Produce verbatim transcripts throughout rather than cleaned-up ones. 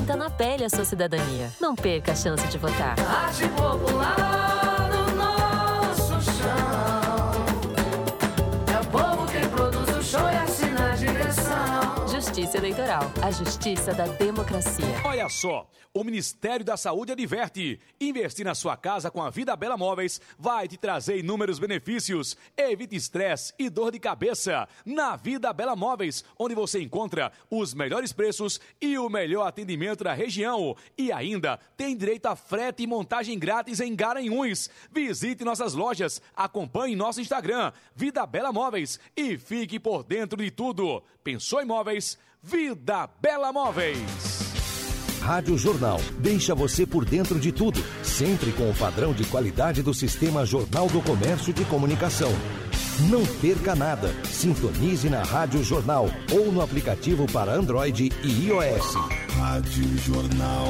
sinta na pele a sua cidadania. Não perca a chance de votar. Arte popular no nosso chão. É o povo quem produz o show e assina a direção. Justiça Eleitoral, a justiça da democracia. Olha só, o Ministério da Saúde adverte: investir na sua casa com a Vida Bela Móveis vai te trazer inúmeros benefícios. Evite estresse e dor de cabeça. Na Vida Bela Móveis, onde você encontra os melhores preços e o melhor atendimento da região. E ainda tem direito a frete e montagem grátis em Garanhuns. Visite nossas lojas, acompanhe nosso Instagram, Vida Bela Móveis, e fique por dentro de tudo. Pensou em móveis? Vida Bela Móveis. Rádio Jornal deixa você por dentro de tudo, sempre com o padrão de qualidade do Sistema Jornal do Comércio de Comunicação. Não perca nada. Sintonize na Rádio Jornal ou no aplicativo para Android e iOS. Rádio Jornal.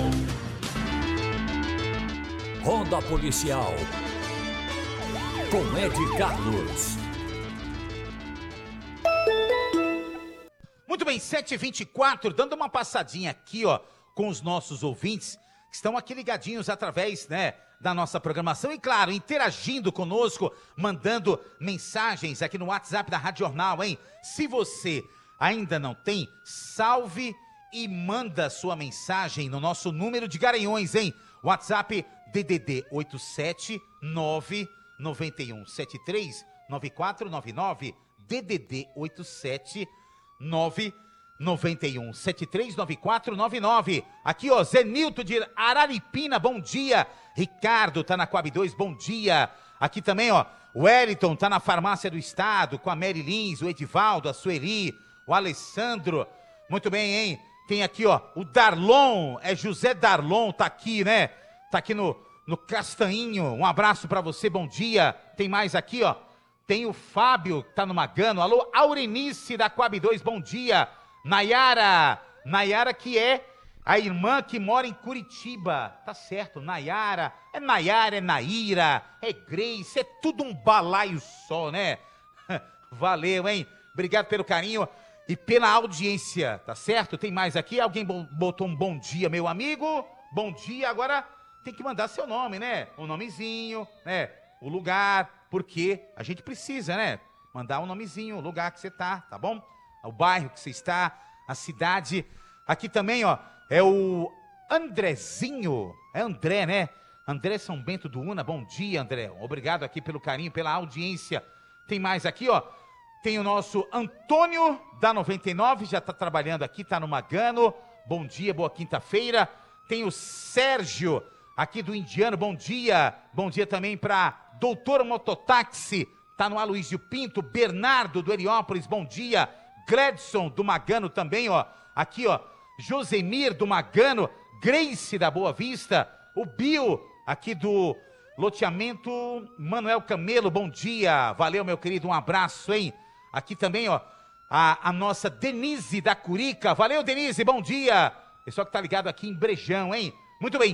Ronda Policial com Ed Carlos. Muito bem, sete e vinte e quatro, dando uma passadinha aqui, ó, com os nossos ouvintes que estão aqui ligadinhos através, né, da nossa programação e, claro, interagindo conosco, mandando mensagens aqui no WhatsApp da Rádio Jornal, hein? Se você ainda não tem, salve e manda sua mensagem no nosso número de Garanhões, hein? WhatsApp D D D oito sete nove nove um sete três nove quatro nove nove, D D D oito sete nove nove um sete três nove quatro nove nove. Aqui, ó, Zenilton de Araripina, bom dia. Ricardo tá na Coab dois, bom dia. Aqui também, ó, o Wellington tá na Farmácia do Estado, com a Mary Lins, o Edivaldo, a Sueli, o Alessandro. Muito bem, hein? Tem aqui, ó, o Darlon, é José Darlon, tá aqui, né? Tá aqui no, no Castanhinho. Um abraço pra você, bom dia. Tem mais aqui, ó. Tem o Fábio, que tá no Magano. Alô, Aurenice da Coab dois, bom dia. Nayara, Nayara que é a irmã que mora em Curitiba. Tá certo, Nayara. É Nayara, é Naira, é Grace, é tudo um balaio só, né? Valeu, hein? Obrigado pelo carinho e pela audiência, tá certo? Tem mais aqui? Alguém botou um bom dia, meu amigo? Bom dia, agora tem que mandar seu nome, né? O nomezinho, né? O lugar, porque a gente precisa, né? Mandar um nomezinho, o lugar que você tá, tá bom? O bairro que você está, a cidade. Aqui também, ó, é o Andrezinho. É André, né? André São Bento do Una. Bom dia, André. Obrigado aqui pelo carinho, pela audiência. Tem mais aqui, ó. Tem o nosso Antônio da noventa e nove, já está trabalhando aqui, está no Magano. Bom dia, boa quinta-feira. Tem o Sérgio, aqui do Indiano. Bom dia. Bom dia também para Doutor Mototáxi. Está no Aloysio Pinto. Bernardo do Heliópolis. Bom dia. Gledson do Magano também, ó. Aqui, ó. Josemir do Magano. Grace da Boa Vista. O Bio, aqui do loteamento Manuel Camelo. Bom dia. Valeu, meu querido. Um abraço, hein? Aqui também, ó. A, a nossa Denise da Curica. Valeu, Denise. Bom dia. Pessoal que tá ligado aqui em Brejão, hein? Muito bem.